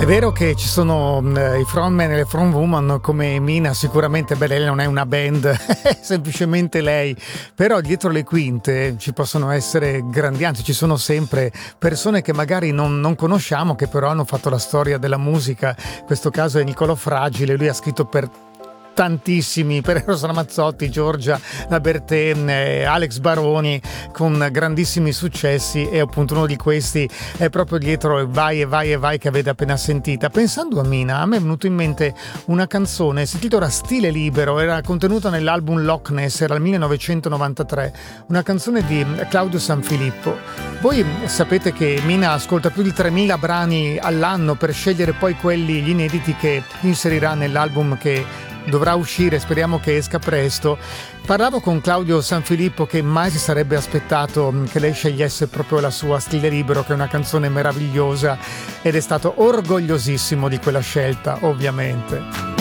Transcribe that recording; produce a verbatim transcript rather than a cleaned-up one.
vero che ci sono eh, i frontman e le frontwoman come Mina, sicuramente beh, lei non è una band, è semplicemente lei, però dietro le quinte ci possono essere grandi, anzi ci sono sempre persone che magari non, non conosciamo, che però hanno fatto la storia della musica. In questo caso è Niccolò Fragile, lui ha scritto per tantissimi, per Eros Ramazzotti, Giorgia Labertè, eh, Alex Baroni, con grandissimi successi, e appunto uno di questi è proprio dietro Vai e vai e vai che avete appena sentita. Pensando a Mina, a me è venuto in mente una canzone, si intitola Stile Libero, era contenuta nell'album Loch Ness, era il millenovecentonovantatré, una canzone di Claudio Sanfilippo. Voi sapete che Mina ascolta più di tremila brani all'anno per scegliere poi quelli, gli inediti, che inserirà nell'album che dovrà uscire, speriamo che esca presto. Parlavo con Claudio Sanfilippo, che mai si sarebbe aspettato che lei scegliesse proprio la sua Stile Libero, che è una canzone meravigliosa, ed è stato orgogliosissimo di quella scelta, ovviamente.